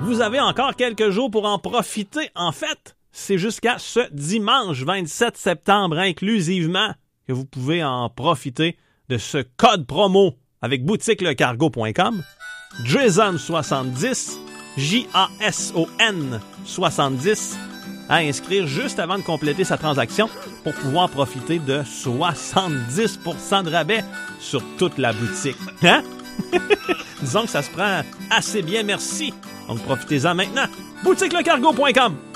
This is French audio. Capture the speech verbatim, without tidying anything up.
vous avez encore quelques jours pour en profiter. En fait, c'est jusqu'à ce dimanche vingt-sept septembre inclusivement que vous pouvez en profiter de ce code promo avec boutique le cargo point com. Jason soixante-dix, J A S O N soixante-dix, à inscrire juste avant de compléter sa transaction pour pouvoir profiter de soixante-dix pour cent de rabais sur toute la boutique. Hein? Disons que ça se prend assez bien, merci. Donc profitez-en maintenant. boutique le cargo point com.